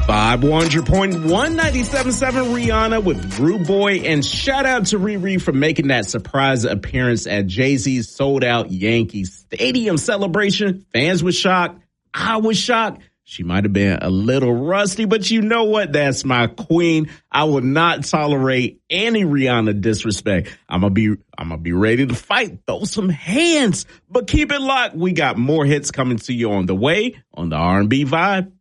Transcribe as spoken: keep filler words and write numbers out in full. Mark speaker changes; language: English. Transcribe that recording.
Speaker 1: Vibe one hundred point one, ninety-seven point seven Rihanna with Rude Boy. And shout out to Riri for making that surprise appearance at Jay-Z's sold-out Yankee Stadium celebration. Fans were shocked. I was shocked. She might have been a little rusty, but you know what? That's my queen. I will not tolerate any Rihanna disrespect. I'm gonna be, I'm gonna be ready to fight. Throw some hands, but keep it locked. We got more hits coming to you on the way on the R and B Vibe.